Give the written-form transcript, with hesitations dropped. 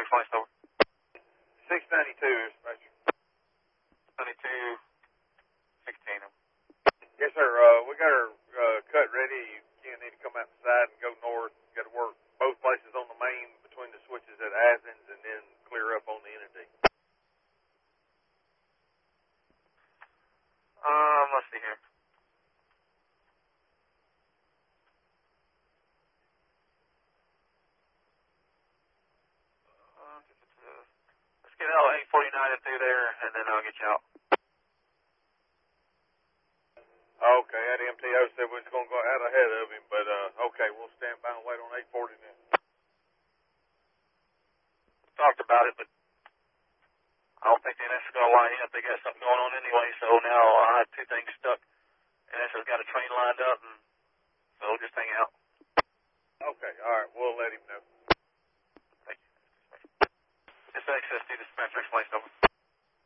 Flight over. 692, Dispatcher. 92, 16. Yes, sir. We got our cut ready. You need to come out the side and go north. Got to work both places on the main between the switches at Athens and then clear up on the Entity. Let's see here. Let's get out 849 and through there, and then I'll get you out. Okay, that MTO said we was going to go out ahead of him, but okay, we'll stand by and wait on 840 then. Talked about it, but I don't think the NS is going to line up. They got something going on anyway, so now I have two things stuck. NS has got a train lined up, and so just hang out. Okay, all right, we'll let him know. Thank you. Just access to the dispatcher, explain over.